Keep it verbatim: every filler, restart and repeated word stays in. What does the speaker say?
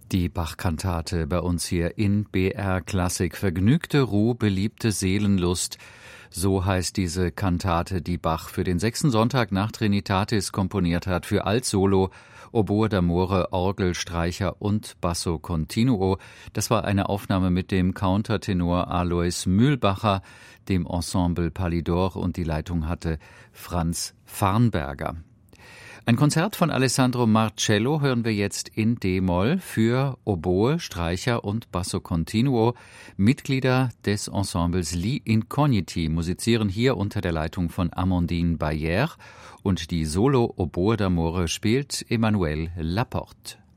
Die Bach-Kantate bei uns hier in B R Klassik. Vergnügte Ruh, beliebte Seelenlust. So heißt diese Kantate, die Bach für den sechsten Sonntag nach Trinitatis komponiert hat, für Altsolo, Oboe d'amore, Orgel, Streicher und Basso continuo. Das war eine Aufnahme mit dem Countertenor Alois Mühlbacher, dem Ensemble Palidor, und die Leitung hatte Franz Farnberger. Ein Konzert von Alessandro Marcello hören wir jetzt in D-Moll für Oboe, Streicher und Basso continuo. Mitglieder des Ensembles Li Incogniti musizieren hier unter der Leitung von Amandine Bayer und die Solo Oboe d'amore spielt Emmanuel Laporte.